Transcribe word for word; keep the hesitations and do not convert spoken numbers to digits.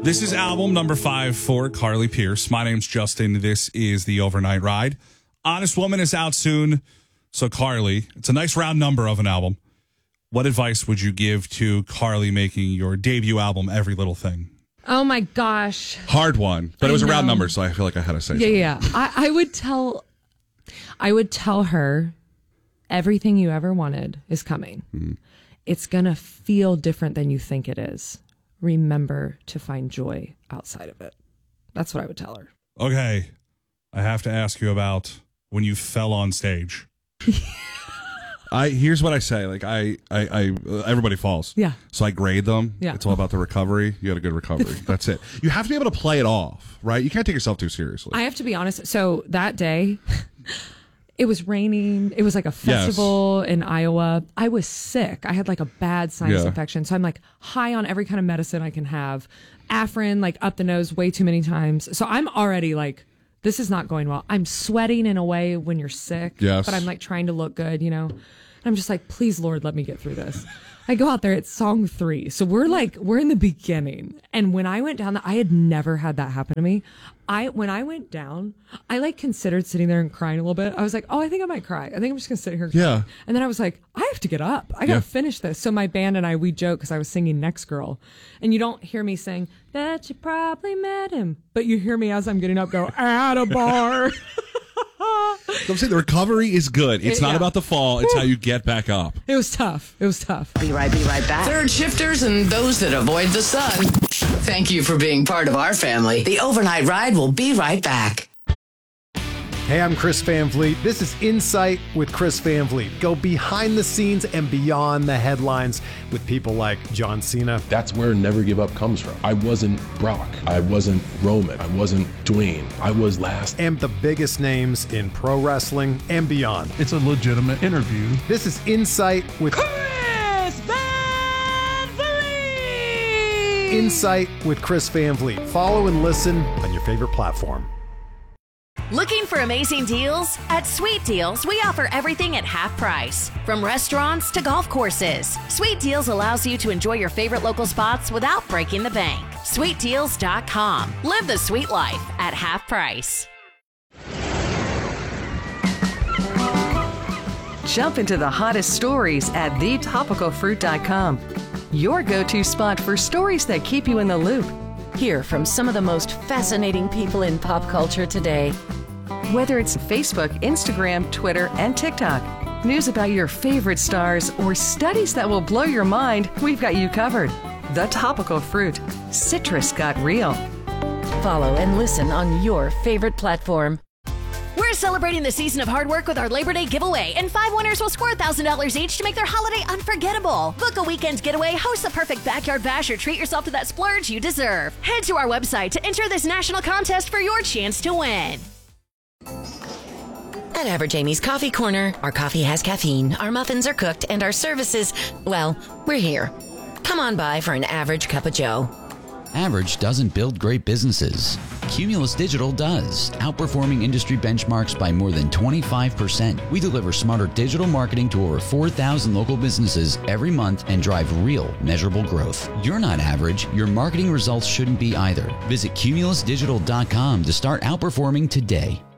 This is album number five for Carly Pearce. My name's Justin. This is The Overnight Ride. Honest Woman is out soon. So, Carly, it's a nice round number of an album. What advice would you give to Carly making your debut album, Every Little Thing? Oh, my gosh. Hard one, but it was I a round know. number, so I feel like I had to say Yeah, something. yeah. I, I would tell, I would tell her everything you ever wanted is coming. Mm. It's going to feel different than you think it is. Remember to find joy outside of it. That's what I would tell her. Okay. I have to ask you about when you fell on stage. I here's what I say. Like I, I, I, everybody falls. Yeah. So I grade them. Yeah. It's all about the recovery. You had a good recovery. That's it. You have to be able to play it off, right? You can't take yourself too seriously. I have to be honest. So that day, it was raining. It was like a festival yes. in Iowa. I was sick. I had like a bad sinus yeah. infection. So I'm like high on every kind of medicine I can have. Afrin, like up the nose way too many times. So I'm already like, this is not going well. I'm sweating in a way when you're sick. Yes. But I'm like trying to look good, you know? And I'm just like, please, Lord, let me get through this. I go out there, it's song three. So we're like, we're in the beginning. And when I went down, I had never had that happen to me. I, when I went down, I like considered sitting there and crying a little bit. I was like, oh, I think I might cry. I think I'm just going to sit here and yeah. cry. And then I was like, I have to get up. I got to yeah. finish this. So my band and I, we joke because I was singing Next Girl. And you don't hear me sing, bet you probably met him. But you hear me as I'm getting up go, at a bar. I'm saying the recovery is good. It's it, not yeah. about the fall. It's Woo. How you get back up. It was tough. It was tough. Be right, be right back. Third shifters and those that avoid the sun. Thank you for being part of our family. The Overnight Ride will be right back. Hey, I'm Chris Van Vliet. This is Insight with Chris Van Vliet. Go behind the scenes and beyond the headlines with people like John Cena. That's where Never Give Up comes from. I wasn't Brock. I wasn't Roman. I wasn't Dwayne. I was last. And the biggest names in pro wrestling and beyond. It's a legitimate interview. This is Insight with Chris Van Vliet. Insight with Chris Van Vliet. Follow and listen on your favorite platform. Looking for amazing deals? At Sweet Deals, we offer everything at half price. From restaurants to golf courses, Sweet Deals allows you to enjoy your favorite local spots without breaking the bank. sweet deals dot com. Live the sweet life at half price. Jump into the hottest stories at the topical fruit dot com. Your go-to spot for stories that keep you in the loop. Hear from some of the most fascinating people in pop culture today. Whether it's Facebook, Instagram, Twitter, and TikTok, news about your favorite stars, or studies that will blow your mind, we've got you covered. The Topical Fruit. Citrus got real. Follow and listen on your favorite platform. We're celebrating the season of hard work with our Labor Day giveaway, and five winners will score one thousand dollars each to make their holiday unforgettable. Book a weekend getaway, host the perfect backyard bash, or treat yourself to that splurge you deserve. Head to our website to enter this national contest for your chance to win. At Average Amy's Coffee Corner, our coffee has caffeine, our muffins are cooked, and our services, well, we're here. Come on by for an average cup of joe. Average doesn't build great businesses. Cumulus Digital does, outperforming industry benchmarks by more than twenty-five percent. We deliver smarter digital marketing to over four thousand local businesses every month and drive real, measurable growth. You're not average. Your marketing results shouldn't be either. Visit cumulus digital dot com to start outperforming today.